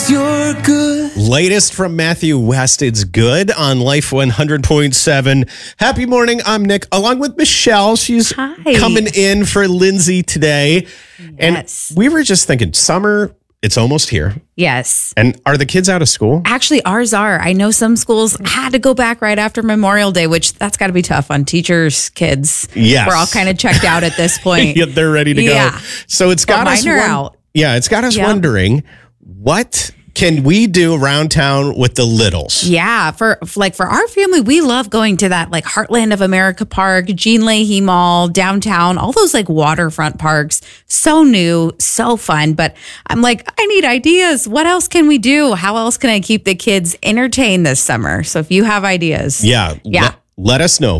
'cause you're good. Latest from Matthew West. It's good on Life 100.7. Happy morning. I'm Nick, along with Michelle. She's coming in for Lindsay today. Yes. And we were just thinking, summer, it's almost here. Yes. And are the kids out of school? Actually, ours are. I know some schools had to go back right after Memorial Day, which that's got to be tough on teachers, kids. Yes. We're all kind of checked out at this point. Yeah, they're ready to go. So it's got us out. Yeah, it's got us wondering, what can we do around town with the littles? Yeah, for our family, we love going to that like Heartland of America Park, Jean Leahy Mall, downtown, all those like waterfront parks. So new, so fun. But I'm like, I need ideas. What else can we do? How else can I keep the kids entertained this summer? So if you have ideas. Yeah. Let us know.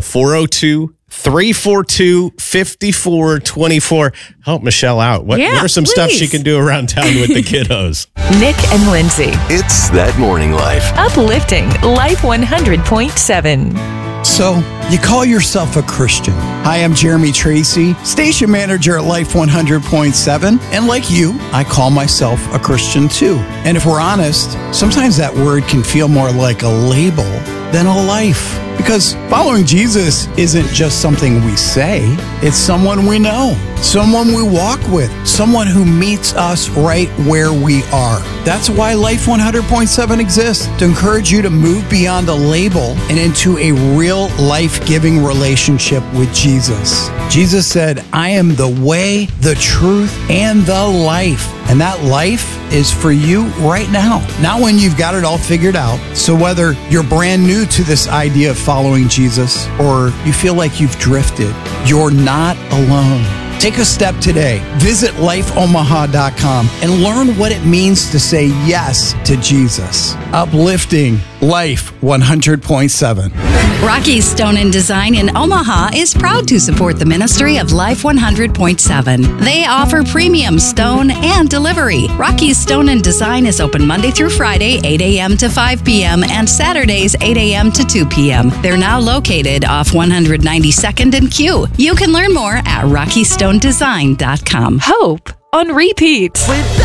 402-342-5424. Help Michelle out. What are some stuff she can do around town with the kiddos? Nick and Lindsay. It's That Morning Life. Uplifting Life 100.7. So, you call yourself a Christian. Hi, I'm Jeremy Tracy, station manager at Life 100.7. And like you, I call myself a Christian too. And if we're honest, sometimes that word can feel more like a label than a life. Because following Jesus isn't just something we say, it's someone we know, someone we walk with, someone who meets us right where we are. That's why Life 100.7 exists, to encourage you to move beyond a label and into a real life-giving relationship with Jesus. Jesus said, I am the way, the truth, and the life. And that life is for you right now, not when you've got it all figured out. So whether you're brand new to this idea of following Jesus or you feel like you've drifted, you're not alone. Take a step today. Visit lifeomaha.com and learn what it means to say yes to Jesus. Uplifting Life 100.7. Rocky Stone and Design in Omaha is proud to support the ministry of Life 100.7. They offer premium stone and delivery. Rocky Stone and Design is open Monday through Friday, 8 a.m. to 5 p.m. and Saturdays, 8 a.m. to 2 p.m. They're now located off 192nd and Q. You can learn more at RockyStoneDesign.com. Hope on repeat.